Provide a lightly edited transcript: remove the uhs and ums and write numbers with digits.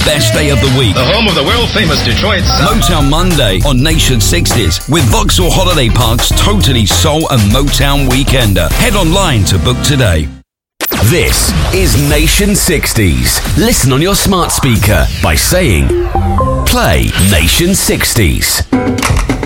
best day of the week. The home of the world-famous Detroit Sound. Motown Monday on Nation 60s with Vauxhall Holiday Park's Totally Soul and Motown Weekender. Head online to book today. This is Nation 60s. Listen on your smart speaker by saying, play Nation 60s.